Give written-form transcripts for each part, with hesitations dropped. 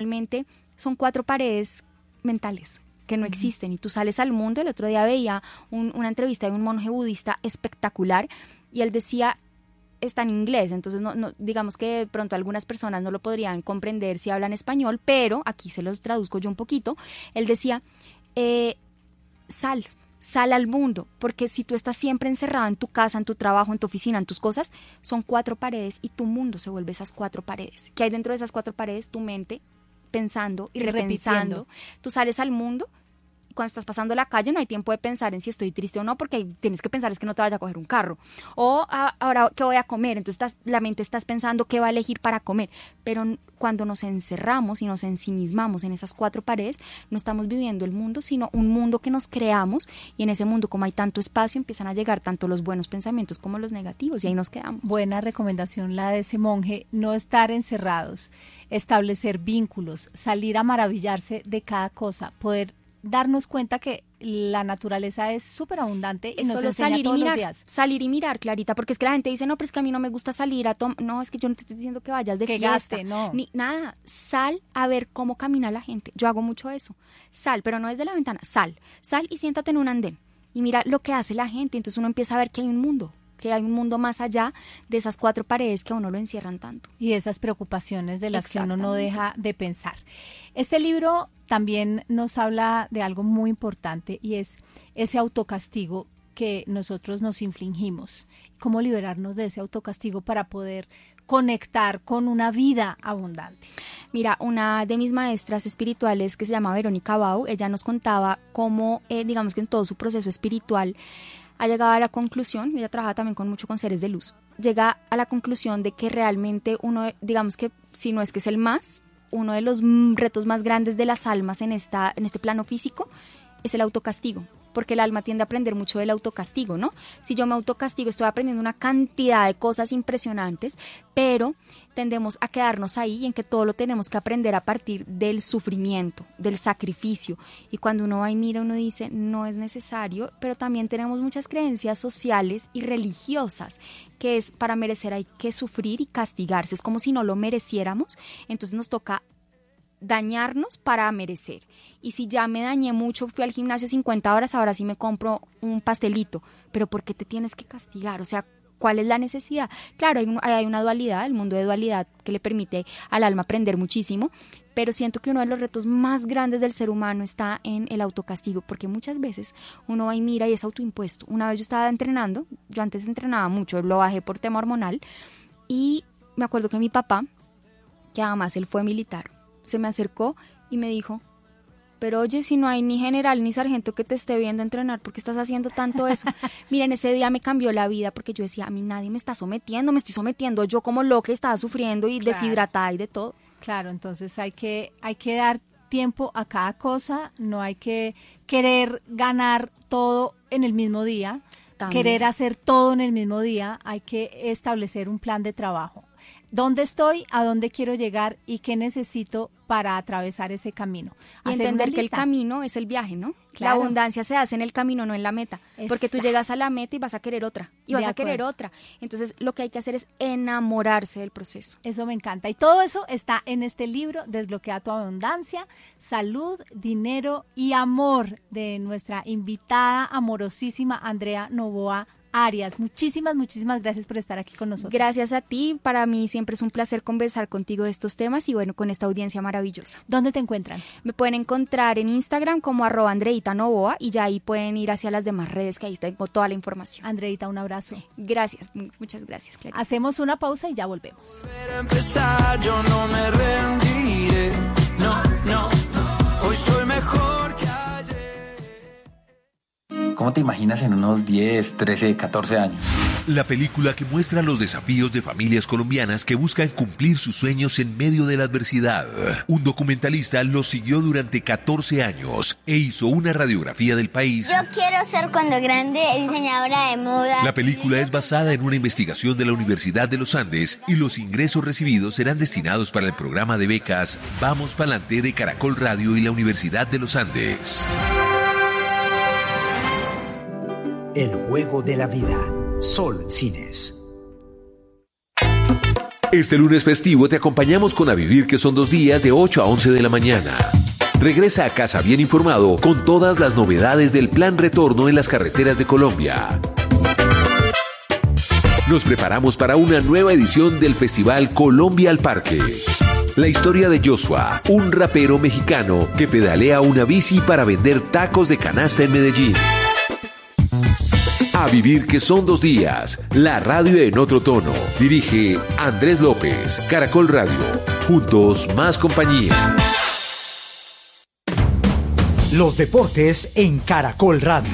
realmente son 4 paredes mentales que no existen, y tú sales al mundo. El otro día veía una entrevista de un monje budista espectacular, y él decía, está en inglés, entonces no, digamos que de pronto algunas personas no lo podrían comprender si hablan español, pero aquí se los traduzco yo un poquito. Él decía, sal al mundo, porque si tú estás siempre encerrado en tu casa, en tu trabajo, en tu oficina, en tus cosas, son 4 paredes, y tu mundo se vuelve esas 4 paredes. ¿Qué hay dentro de esas 4 paredes? Tu mente pensando y repensando. Tú sales al mundo. Cuando estás pasando la calle no hay tiempo de pensar en si estoy triste o no, porque tienes que pensar es que no te vaya a coger un carro. O ahora, ¿qué voy a comer? Entonces la mente estás pensando qué va a elegir para comer. Pero cuando nos encerramos y nos ensimismamos en esas 4 paredes, no estamos viviendo el mundo, sino un mundo que nos creamos, y en ese mundo, como hay tanto espacio, empiezan a llegar tanto los buenos pensamientos como los negativos, y ahí nos quedamos. Buena recomendación la de ese monje, no estar encerrados, establecer vínculos, salir a maravillarse de cada cosa, poder darnos cuenta que la naturaleza es súper abundante y nos enseña todos los días. Salir y mirar, Clarita, porque es que la gente dice, no, pero es que a mí no me gusta salir a tomar. No, es que yo no te estoy diciendo que vayas de fiesta. Gaste, no. Ni nada. Sal a ver cómo camina la gente. Yo hago mucho eso. Sal, pero no desde la ventana. Sal y siéntate en un andén y mira lo que hace la gente. Entonces uno empieza a ver que hay un mundo más allá de esas 4 paredes que a uno lo encierran tanto. Y esas preocupaciones de las que uno no deja de pensar. Este libro también nos habla de algo muy importante, y es ese autocastigo que nosotros nos infligimos. Cómo liberarnos de ese autocastigo para poder conectar con una vida abundante. Mira, una de mis maestras espirituales, que se llama Verónica Bau, ella nos contaba cómo, digamos que en todo su proceso espiritual, ha llegado a la conclusión, ella trabaja también mucho con seres de luz, llega a la conclusión de que realmente uno, digamos que si no es que es uno de los retos más grandes de las almas en este plano físico es el autocastigo, porque el alma tiende a aprender mucho del autocastigo, ¿no? Si yo me autocastigo, estoy aprendiendo una cantidad de cosas impresionantes, pero tendemos a quedarnos ahí, y en que todo lo tenemos que aprender a partir del sufrimiento, del sacrificio. Y cuando uno va y mira, uno dice, no es necesario, pero también tenemos muchas creencias sociales y religiosas, que es para merecer hay que sufrir y castigarse. Es como si no lo mereciéramos, entonces nos toca dañarnos para merecer. Y si ya me dañé mucho, fui al gimnasio 50 horas, ahora sí me compro un pastelito. Pero ¿por qué te tienes que castigar? O sea, ¿cuál es la necesidad? Claro, hay una dualidad, el mundo de dualidad, que le permite al alma aprender muchísimo, pero siento que uno de los retos más grandes del ser humano está en el autocastigo, porque muchas veces uno va y mira y es autoimpuesto. Una vez yo estaba entrenando, yo antes entrenaba mucho, lo bajé por tema hormonal, y me acuerdo que mi papá, que además él fue militar, se me acercó y me dijo, pero oye, si no hay ni general ni sargento que te esté viendo entrenar, ¿por qué estás haciendo tanto eso? Miren, ese día me cambió la vida, porque yo decía, a mí nadie me está sometiendo, me estoy sometiendo yo como loca, estaba sufriendo y deshidratada y de todo. Claro, entonces hay que dar tiempo a cada cosa, no hay que querer ganar todo en el mismo día, querer hacer todo en el mismo día, hay que establecer un plan de trabajo. ¿Dónde estoy? ¿A dónde quiero llegar? ¿Y qué necesito para atravesar ese camino? Y entender que el camino es el viaje, ¿no? Claro. La abundancia se hace en el camino, no en la meta. Exacto. Porque tú llegas a la meta y vas a querer otra. Y vas a querer otra. Entonces, lo que hay que hacer es enamorarse del proceso. Eso me encanta. Y todo eso está en este libro, Desbloquea tu abundancia, salud, dinero y amor, de nuestra invitada amorosísima Andrea Novoa Arias. Muchísimas gracias por estar aquí con nosotros. Gracias a ti, para mí siempre es un placer conversar contigo de estos temas y bueno, con esta audiencia maravillosa. ¿Dónde te encuentran? Me pueden encontrar en Instagram como @AndreitaNovoa, y ya ahí pueden ir hacia las demás redes, que ahí tengo toda la información. Andreita, un abrazo. Gracias, muchas gracias, Clarita. Hacemos una pausa y ya volvemos. Para empezar, yo no me rendiré, no, hoy soy mejor que ayer. ¿Cómo te imaginas en unos 10, 13, 14 años? La película que muestra los desafíos de familias colombias que buscan cumplir sus sueños en medio de la adversidad. Un documentalista los siguió durante 14 años e hizo una radiografía del país. Yo quiero ser cuando grande diseñadora de moda. La película es basada en una investigación de la Universidad de los Andes y los ingresos recibidos serán destinados para el programa de becas Vamos Pa'lante de Caracol Radio y la Universidad de los Andes. El juego de la vida. Sol Cines. Este lunes festivo te acompañamos con A Vivir, que son 2 días de 8 a 11 de la mañana. Regresa a casa bien informado con todas las novedades del Plan Retorno en las carreteras de Colombia. Nos preparamos para una nueva edición del Festival Colombia al Parque. La historia de Joshua, un rapero mexicano que pedalea una bici para vender tacos de canasta en Medellín. A Vivir, que son 2 días. La radio en otro tono. Dirige Andrés López. Caracol Radio. Juntos, más compañía. Los deportes en Caracol Radio.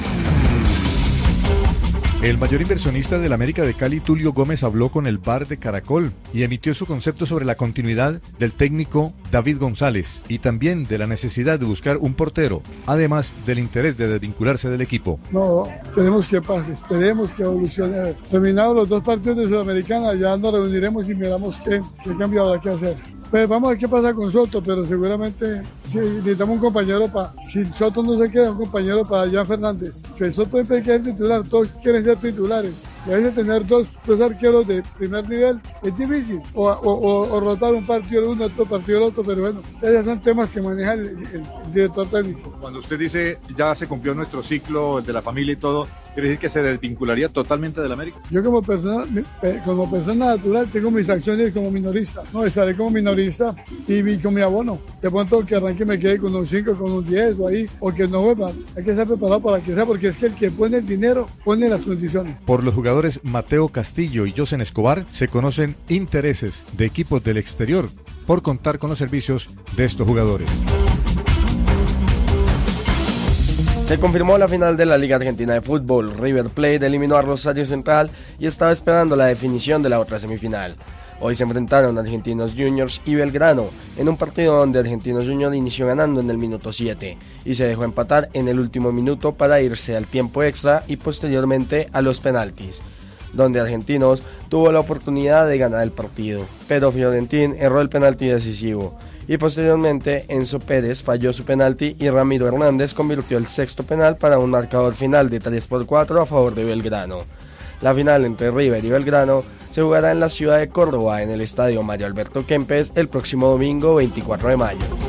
El mayor inversionista del América de Cali, Tulio Gómez, habló con el bar de Caracol y emitió su concepto sobre la continuidad del técnico David González y también de la necesidad de buscar un portero, además del interés de desvincularse del equipo. No, queremos que pase, esperemos que evolucione. Terminados los 2 partidos de Sudamericana, ya nos reuniremos y miramos qué cambio habrá que hacer. Pues vamos a ver qué pasa con Soto, pero seguramente sí, necesitamos un compañero si Soto no se queda, un compañero para Jan Fernández. Que Soto siempre quiere titular, todos quieren ser titulares. Y a veces tener dos arqueros de primer nivel es difícil. O rotar un partido el uno, otro partido el otro, pero bueno, esos son temas que maneja el director técnico. Cuando usted dice ya se cumplió nuestro ciclo, el de la familia y todo, ¿quiere decir que se desvincularía totalmente del América? Yo como persona natural tengo mis acciones como minorista. No, estaré como minorista y con mi abono. De pronto que arranque me quede con un 5, con un 10 o ahí, o que no vuelva. Hay que estar preparado para que sea, porque es que el que pone el dinero pone las condiciones. Por los jugadores Mateo Castillo y Josen Escobar se conocen intereses de equipos del exterior por contar con los servicios de estos jugadores. Se confirmó la final de la Liga Argentina de Fútbol. River Plate eliminó a Rosario Central y estaba esperando la definición de la otra semifinal. Hoy se enfrentaron Argentinos Juniors y Belgrano, en un partido donde Argentinos Juniors inició ganando en el minuto 7 y se dejó empatar en el último minuto para irse al tiempo extra y posteriormente a los penaltis, donde Argentinos tuvo la oportunidad de ganar el partido, pero Fiorentín erró el penalti decisivo y posteriormente Enzo Pérez falló su penalti y Ramiro Hernández convirtió el sexto penal para un marcador final de 3-4 a favor de Belgrano. La final entre River y Belgrano se jugará en la ciudad de Córdoba en el estadio Mario Alberto Kempes el próximo domingo 24 de mayo.